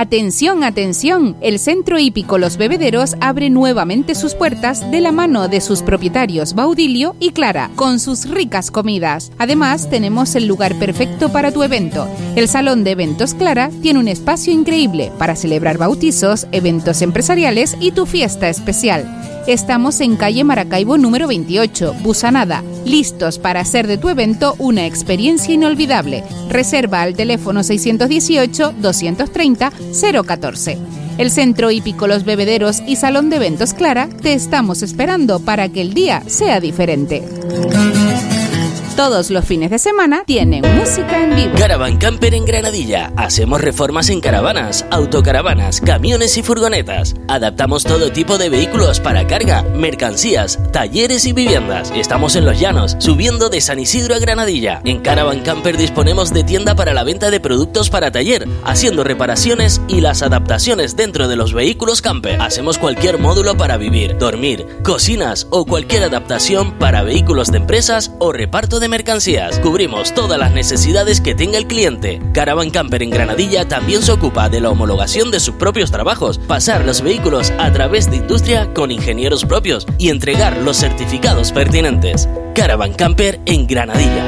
¡Atención, atención! El Centro Hípico Los Bebederos abre nuevamente sus puertas de la mano de sus propietarios Baudilio y Clara, con sus ricas comidas. Además, tenemos el lugar perfecto para tu evento. El Salón de Eventos Clara tiene un espacio increíble para celebrar bautizos, eventos empresariales y tu fiesta especial. Estamos en calle Maracaibo número 28, Busanada, listos para hacer de tu evento una experiencia inolvidable. Reserva al teléfono 618-230-014. El Centro Hípico Los Bebederos y Salón de Eventos Clara te estamos esperando para que el día sea diferente. Todos los fines de semana tienen música en vivo. Caravan Camper en Granadilla. Hacemos reformas en caravanas, autocaravanas, camiones y furgonetas. Adaptamos todo tipo de vehículos para carga, mercancías, talleres y viviendas. Estamos en Los Llanos, subiendo de San Isidro a Granadilla. En Caravan Camper disponemos de tienda para la venta de productos para taller, haciendo reparaciones y las adaptaciones dentro de los vehículos camper. Hacemos cualquier módulo para vivir, dormir, cocinas o cualquier adaptación para vehículos de empresas o reparto de mercancías. Cubrimos todas las necesidades que tenga el cliente. Caravan Camper en Granadilla también se ocupa de la homologación de sus propios trabajos, pasar los vehículos a través de industria con ingenieros propios y entregar los certificados pertinentes. Caravan Camper en Granadilla.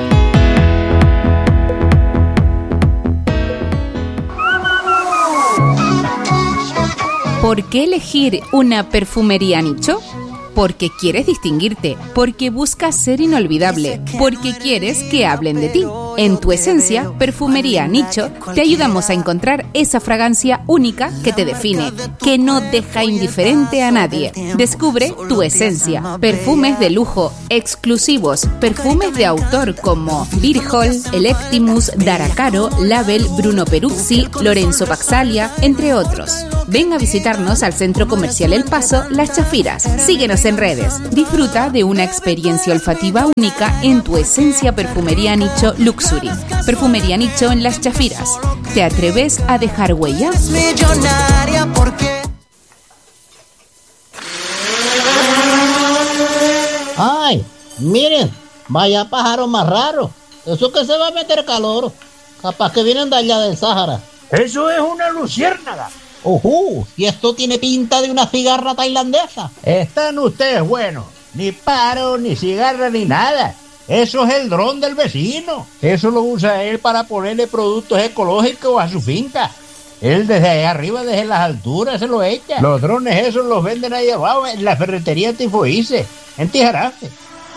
¿Por qué elegir una perfumería nicho? Porque quieres distinguirte, porque buscas ser inolvidable, porque quieres que hablen de ti. En Tu Esencia, Perfumería Nicho, te ayudamos a encontrar esa fragancia única que te define, que no deja indiferente a nadie. Descubre Tu Esencia, perfumes de lujo, exclusivos, perfumes de autor como Virgol, Electimus, Daracaro, Label, Bruno Peruzzi, Lorenzo Paxalia, entre otros. Ven a visitarnos al Centro Comercial El Paso, Las Chafiras. Síguenos en redes. Disfruta de una experiencia olfativa única en Tu Esencia Perfumería Nicho Luxury. Perfumería Nicho en Las Chafiras. ¿Te atreves a dejar huella? ¡Ay! Miren, vaya pájaro más raro. Eso que se va a meter calor. Capaz que vienen de allá del Sáhara. Eso es una luciérnaga. Y esto tiene pinta de una cigarra tailandesa. Están ustedes buenos. Ni paro, ni cigarra, ni nada. Eso es el dron del vecino. Eso lo usa él para ponerle productos ecológicos a su finca. Él desde allá arriba, desde las alturas, se lo echa. Los drones esos los venden ahí abajo en la ferretería Tifoice, en Tijarafe.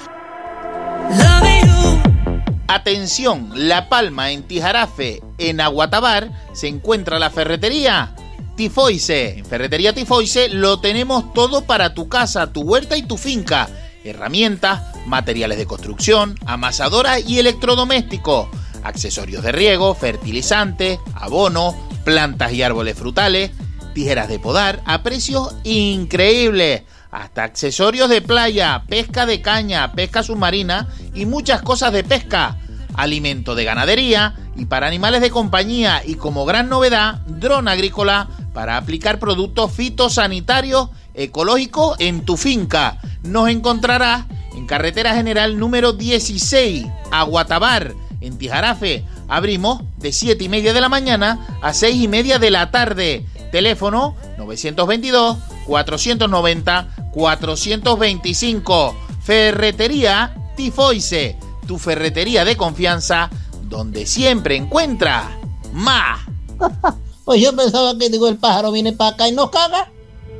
Atención, La Palma, en Tijarafe, en Aguatabar, se encuentra la ferretería Tifoice. En Ferretería Tifoice lo tenemos todo para tu casa, tu huerta y tu finca. Herramientas, materiales de construcción, amasadora y electrodomésticos, accesorios de riego, fertilizantes, abono, plantas y árboles frutales, tijeras de podar a precios increíbles, hasta accesorios de playa, pesca de caña, pesca submarina y muchas cosas de pesca, alimento de ganadería y para animales de compañía, y como gran novedad, dron agrícola para aplicar productos fitosanitarios ecológicos en tu finca. Nos encontrarás en Carretera General número 16, Aguatabar, en Tijarafe. Abrimos de 7:30 de la mañana a 6:30 de la tarde. Teléfono 922-490-425. Ferretería Tifoice, tu ferretería de confianza, donde siempre encuentras más. Pues yo pensaba que el pájaro viene para acá y nos caga.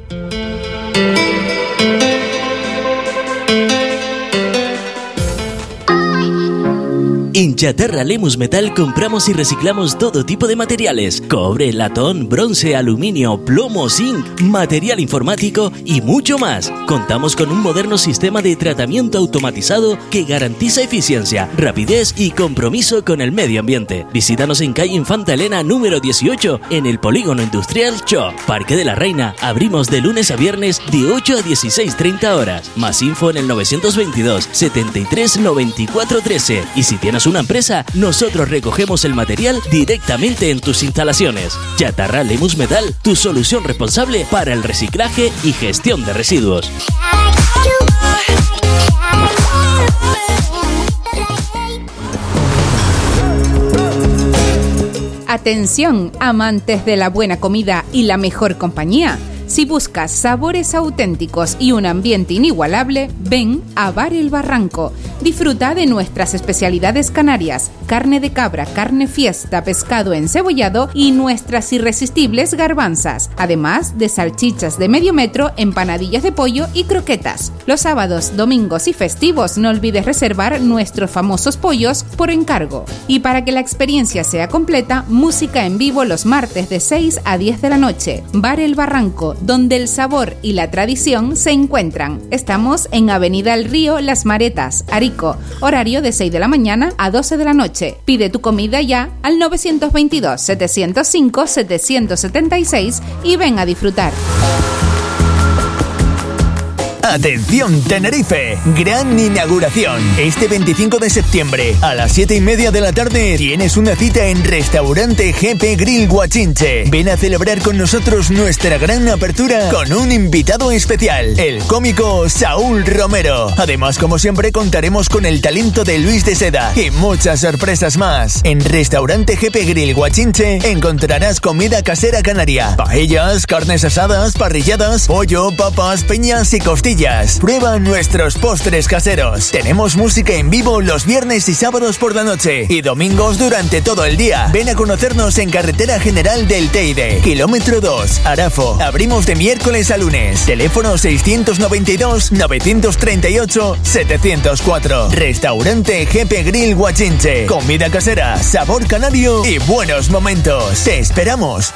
En Chatarra Lemus Metal compramos y reciclamos todo tipo de materiales: cobre, latón, bronce, aluminio, plomo, zinc, material informático y mucho más. Contamos con un moderno sistema de tratamiento automatizado que garantiza eficiencia, rapidez y compromiso con el medio ambiente. Visítanos en calle Infanta Elena número 18, en el Polígono Industrial Cho, Parque de la Reina. Abrimos de lunes a viernes de 8 a 16:30 horas. Más info en el 922 73 94 13. Y si tienes una empresa, nosotros recogemos el material directamente en tus instalaciones. Chatarra Lemus Metal, tu solución responsable para el reciclaje y gestión de residuos. Atención, amantes de la buena comida y la mejor compañía. Si buscas sabores auténticos y un ambiente inigualable, ven a Bar El Barranco. Disfruta de nuestras especialidades canarias, carne de cabra, carne fiesta, pescado encebollado y nuestras irresistibles garbanzas, además de salchichas de medio metro, empanadillas de pollo y croquetas. Los sábados, domingos y festivos no olvides reservar nuestros famosos pollos por encargo. Y para que la experiencia sea completa, música en vivo los martes de 6 a 10 de la noche. Bar El Barranco, donde el sabor y la tradición se encuentran. Estamos en Avenida El Río, Las Maretas, Arico. Horario de 6 de la mañana a 12 de la noche. Pide tu comida ya al 922-705-776 y ven a disfrutar. Atención Tenerife, gran inauguración. Este 25 de septiembre a las 7:30 de la tarde tienes una cita en Restaurante GP Grill Guachinche. Ven a celebrar con nosotros nuestra gran apertura con un invitado especial, el cómico Saúl Romero. Además, como siempre, contaremos con el talento de Luis de Seda y muchas sorpresas más. En Restaurante GP Grill Guachinche encontrarás comida casera canaria, paellas, carnes asadas, parrilladas, pollo, papas, peñas y costillas. Prueba nuestros postres caseros. Tenemos música en vivo los viernes y sábados por la noche y domingos durante todo el día. Ven a conocernos en Carretera General del Teide, kilómetro 2, Arafo. Abrimos de miércoles a lunes. Teléfono 691-938-704. Restaurante GP Grill Guachinche. Comida casera, sabor canario y buenos momentos. Te esperamos.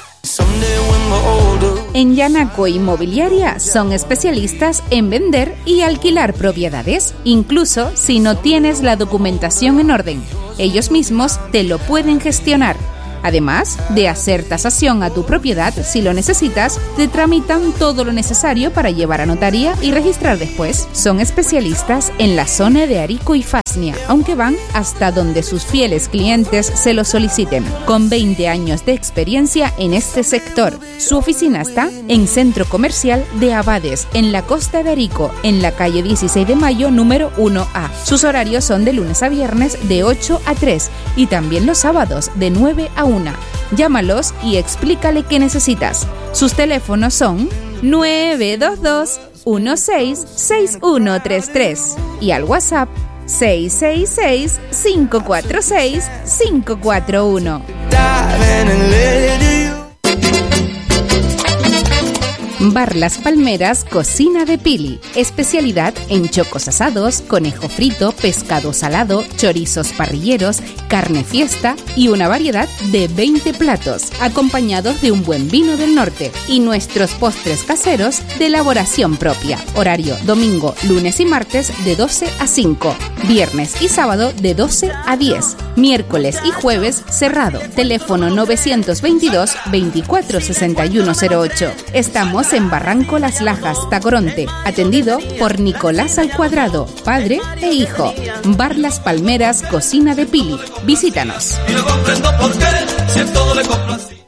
En Yanaco Inmobiliaria son especialistas en vender y alquilar propiedades, incluso si no tienes la documentación en orden. Ellos mismos te lo pueden gestionar. Además de hacer tasación a tu propiedad, si lo necesitas, te tramitan todo lo necesario para llevar a notaría y registrar después. Son especialistas en la zona de Arico y Fasnia, aunque van hasta donde sus fieles clientes se lo soliciten. Con 20 años de experiencia en este sector. Su oficina está en Centro Comercial de Abades, en la costa de Arico, en la calle 16 de Mayo, número 1A. Sus horarios son de lunes a viernes de 8 a 3 y también los sábados de 9 a 1. Llámalos y explícale qué necesitas. Sus teléfonos son 922-166133 y al WhatsApp 666-546-541. Bar Las Palmeras, cocina de Pili. Especialidad en chocos asados, conejo frito, pescado salado, chorizos parrilleros, carne fiesta y una variedad de 20 platos, acompañados de un buen vino del norte y nuestros postres caseros de elaboración propia. Horario domingo, lunes y martes de 12 a 5, viernes y sábado de 12 a 10, miércoles y jueves cerrado. Teléfono 922-246108. Estamos en Barranco Las Lajas, Tacoronte, atendido por Nicolás al Cuadrado, padre e hijo. Bar Las Palmeras, cocina de Pili. Visítanos. Y no comprendo por qué, si en todo le compro así.